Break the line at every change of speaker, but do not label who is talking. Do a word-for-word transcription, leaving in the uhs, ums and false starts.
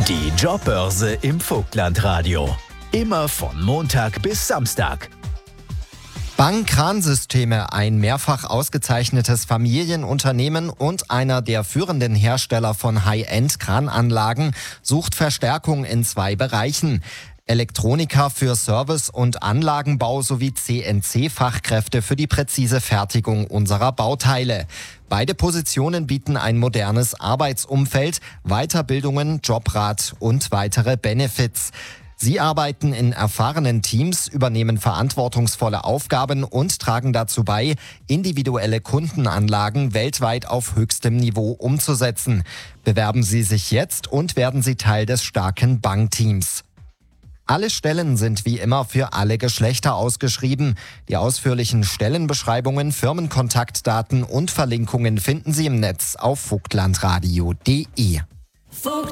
Die Jobbörse im Vogtlandradio. Immer von Montag bis Samstag.
Bang-Kransysteme, ein mehrfach ausgezeichnetes Familienunternehmen und einer der führenden Hersteller von High-End-Krananlagen, sucht Verstärkung in zwei Bereichen. Elektroniker für Service- und Anlagenbau sowie C N C-Fachkräfte für die präzise Fertigung unserer Bauteile. Beide Positionen bieten ein modernes Arbeitsumfeld, Weiterbildungen, Jobrat und weitere Benefits. Sie arbeiten in erfahrenen Teams, übernehmen verantwortungsvolle Aufgaben und tragen dazu bei, individuelle Kundenanlagen weltweit auf höchstem Niveau umzusetzen. Bewerben Sie sich jetzt und werden Sie Teil des starken Bang-Teams. Alle Stellen sind wie immer für alle Geschlechter ausgeschrieben. Die ausführlichen Stellenbeschreibungen, Firmenkontaktdaten und Verlinkungen finden Sie im Netz auf vogtlandradio punkt de.